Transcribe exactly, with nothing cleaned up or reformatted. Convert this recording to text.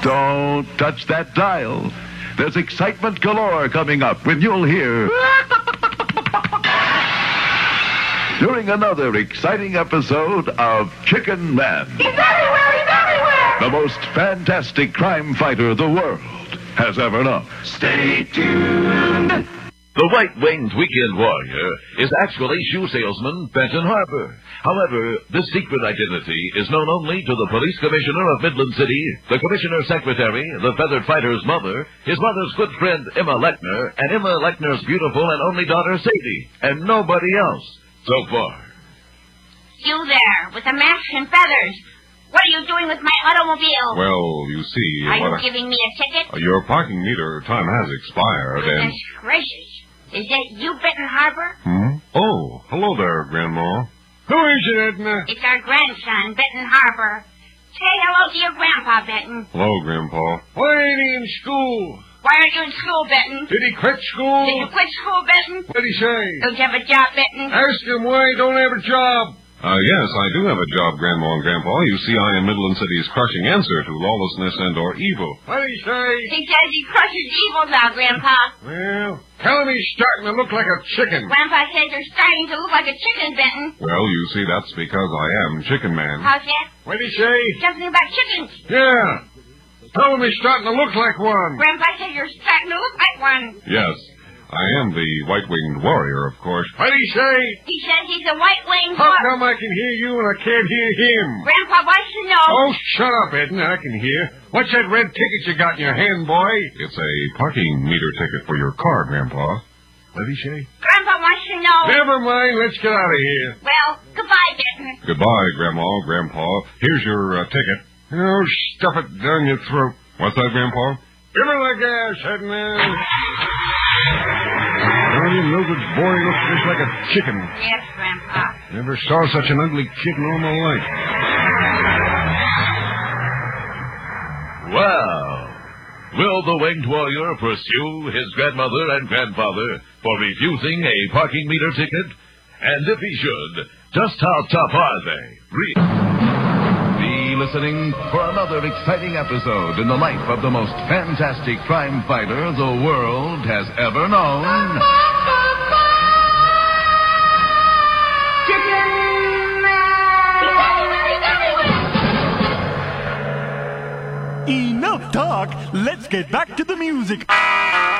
Don't touch that dial. There's excitement galore coming up when you'll hear... during another exciting episode of Chicken Man. He's everywhere! He's everywhere! The most fantastic crime fighter the world has ever known. Stay tuned. The White-Winged Weekend Warrior is actually shoe salesman Benton Harper. However, this secret identity is known only to the police commissioner of Midland City, the commissioner's secretary, the feathered fighter's mother, his mother's good friend Emma Lechner, and Emma Lechner's beautiful and only daughter Sadie, and nobody else so far. You there, with the mask and feathers. What are you doing with my automobile? Well, you see... Are you I... giving me a ticket? Uh, your parking meter time has expired, Goodness and... gracious. Is that you, Benton Harper? Hmm? Oh, hello there, Grandma. Who is it, Edna? It's our grandson, Benton Harper. Say hello to your grandpa, Benton. Hello, Grandpa. Why ain't he in school? Why aren't you in school, Benton? Did he quit school? Did you quit school, Benton? What'd he say? Don't you have a job, Benton? Ask him why he don't have a job. Uh, yes, I do have a job, Grandma and Grandpa. You see, I am Midland City's crushing answer to lawlessness and or evil. What'd he say? He says he crushes evil now, Grandpa. Well, tell him he's starting to look like a chicken. Grandpa says you're starting to look like a chicken, Benton. Well, you see, that's because I am Chicken Man. How's that? What'd he say? Something about chickens. Yeah. Tell him he's starting to look like one. Grandpa says you're starting to look like one. Yes, I am the White-Winged Warrior, of course. What'd he say? He says he's a white-winged How warrior. come I can hear you and I can't hear him? Grandpa wants to know... Oh, shut up, Edna. I can hear. What's that red ticket you got in your hand, boy? It's a parking meter ticket for your car, Grandpa. What'd he say? Grandpa wants to know... Never mind. Let's get out of here. Well, goodbye, Benton. Goodbye, Grandma, Grandpa. Here's your uh, ticket. Oh, stuff it down your throat. What's that, Grandpa? Give her the gas, Edna. Oh, you no-good boy looks just like a chicken. Yes, Grandpa. Never saw such an ugly chicken all my life. Well, will the Winged Warrior pursue his grandmother and grandfather for refusing a parking meter ticket? And if he should, just how tough are they? Re- Be listening for another exciting episode in the life of the most fantastic crime fighter the world has ever known. Chicken Man! Enough talk. Let's get back to the music.